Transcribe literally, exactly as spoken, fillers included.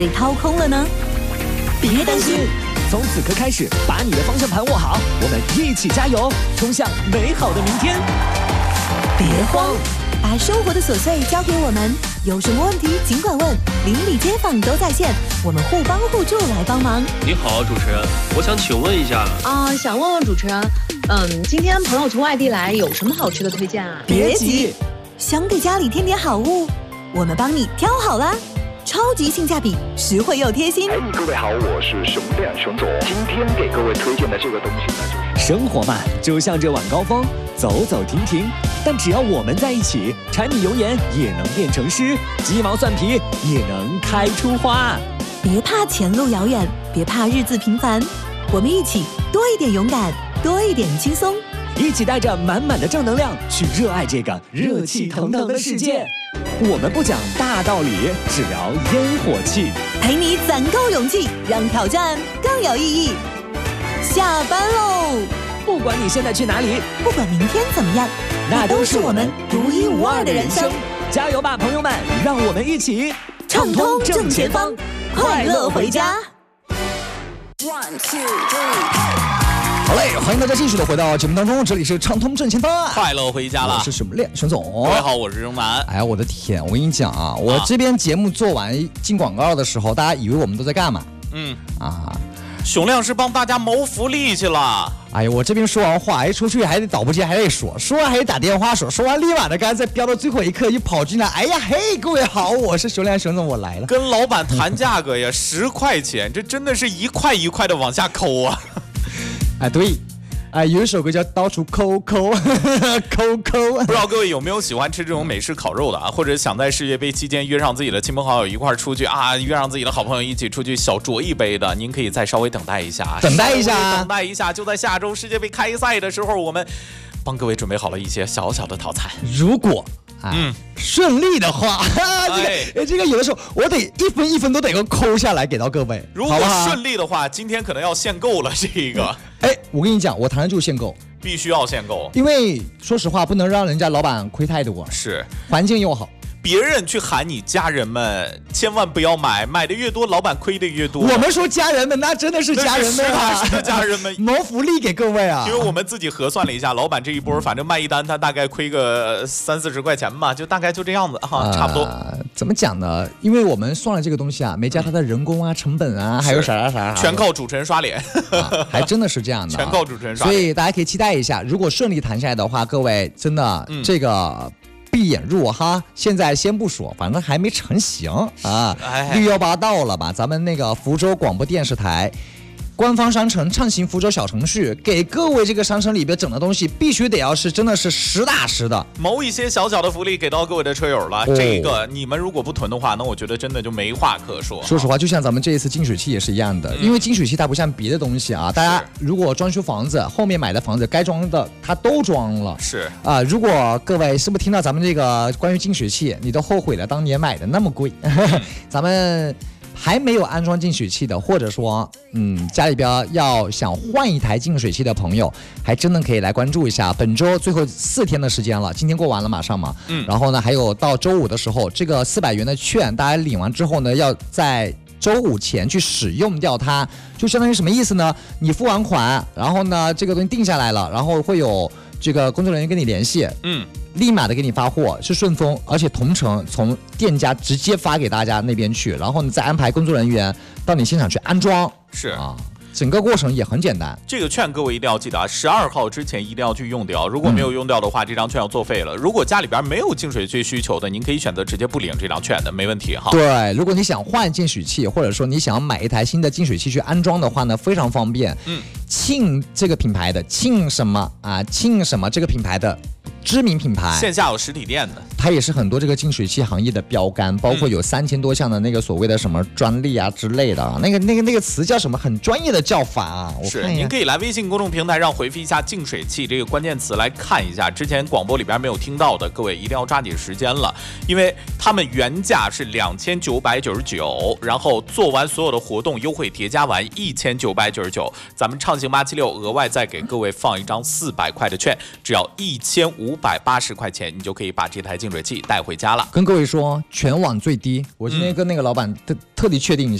被掏空了呢？别担心， 从此刻开始，把你的方向盘握好，我们一起加油，冲向美好的明天。 别慌，把生活的琐碎交给我们，有什么问题尽管问，邻里街坊都在线，我们互帮互助来帮忙。 你好，主持人，我想请问一下啊，想问问主持人，嗯，今天朋友从外地来，有什么好吃的推荐啊？ 别急，想给家里添点好物，我们帮你挑好啦。超级性价比，实惠又贴心。 哎，各位好，我是熊亮熊总。今天给各位推荐的这个东西呢，就是生活嘛，就像这晚高峰，走走停停。但只要我们在一起，柴米油盐也能变成诗，鸡毛蒜皮也能开出花。 别怕前路遥远，别怕日子平凡，我们一起多一点勇敢，多一点轻松。 一起带着满满的正能量去热爱这个热气腾腾的世界。我们不讲大道理，只聊烟火气， 陪你攒够勇气，让挑战更有意义。下班喽！ 不管你现在去哪里， 不管明天怎么样， 那都是我们独一无二的人生。加油吧，朋友们！让我们一起畅通正前方，快乐回家。 One two three。好嘞，欢迎大家继续的回到节目当中，这里是畅通正前方， 快乐回家了。 我是什么练熊总， 各位好，我是钟南。 哎呀，我的天，我跟你讲啊，我这边节目做完进广告的时候，大家以为我们都在干嘛？ 嗯啊， 熊亮是帮大家谋福利去了。 哎呀，我这边说完话，哎，出去还得导播间还得说，说完还得打电话说，说完立马的，刚才再飙到最后一刻又跑进来，哎呀嘿，各位好，我是熊亮熊总，我来了。 跟老板谈价格呀，十块钱，这真的是一块一块的往下抠啊。 哎，对。哎，有一首歌叫到处抠抠抠抠， 不知道各位有没有喜欢吃这种美式烤肉的啊？或者想在世界杯期间约上自己的亲朋好友一块出去啊，约上自己的好朋友一起出去小酌一杯的，您可以再稍微等待一下， 等待一下， 等待一下，就在下周世界杯开赛的时候，我们帮各位准备好了一些小小的套餐。 如果啊、嗯，顺利的话，这个、哎、这个有的时候我得一分一分都得够抠下来给到各位。 如果顺利的话，今天可能要限购了这个。 哎，我跟你讲，我谈的就是限购， 必须要限购， 因为说实话，不能让人家老板亏太多。 是， 环境又好。 别人去喊你家人们，千万不要买，买的越多，老板亏的越多。 我们说家人们，那真的是家人们啊， 是家人们， 谋福利给各位啊。 因为我们自己核算了一下，老板这一波反正卖一单，他大概亏个三四十块钱嘛，就大概就这样子哈、呃，差不多。 怎么讲呢？因为我们算了这个东西啊，没加他的人工啊、成本啊，还有啥啥啥， 全靠主持人刷脸、 啊，还真的是这样的、啊， 全靠主持人刷脸。 所以大家可以期待一下，如果顺利谈下来的话，各位真的、嗯、这个。闭眼入哈，现在先不说，反正还没成型啊。六幺八到了吧？咱们那个福州广播电视台官方商城畅行福州小程序，给各位这个商城里边整的东西，必须得要是真的是实打实的， 谋一些小小的福利给到各位的车友了。哦、这个你们如果不囤的话，那我觉得真的就没话可说。 说实话，就像咱们这一次净水器也是一样的，嗯、因为净水器它不像别的东西啊，大家如果装修房子，后面买的房子该装的它都装了。 是啊、呃，如果各位是不是听到咱们这个关于净水器，你都后悔了当年买的那么贵？嗯、咱们。还没有安装净水器的，或者说，嗯，家里边要想换一台净水器的朋友，还真的可以来关注一下。本周最后四天的时间了，今天过完了马上嘛，嗯，然后呢，还有到周五的时候，这个四百元的券，大家领完之后呢，要在周五前去使用掉它，就相当于什么意思呢？你付完款，然后呢，这个东西定下来了，然后会有这个工作人员跟你联系，嗯。立马的给你发货，是顺丰，而且同城从店家直接发给大家那边去，然后你再安排工作人员到你现场去安装。 是啊，整个过程也很简单。 这个券各位一定要记得啊，十二号之前一定要去用掉，如果没有用掉的话，嗯、这张券要作废了。如果家里边没有净水器需求的，您可以选择直接不领这张券的，没问题哈。 对，如果你想换净水器，或者说你想要买一台新的净水器去安装的话呢，非常方便。嗯，庆这个品牌的庆什么啊？庆什么这个品牌的。知名品牌， 线下有实体店的， 它也是很多这个净水器行业的标杆，包括有三千多项的那个所谓的什么专利啊之类的，那个那个那个词叫什么？很专业的叫法啊。我是，您可以来微信公众平台上回复一下净水器这个关键词来看一下，之前广播里边没有听到的，各位一定要抓紧时间了，因为他们原价是两千九百九十九，然后做完所有的活动优惠叠加完一千九百九十九，咱们畅行八七六额外再给各位放一张四百块的券，只要一千五。 五百八十块钱，你就可以把这台净水器带回家了。 跟各位说，全网最低。我今天跟那个老板特、嗯、特地确定一下。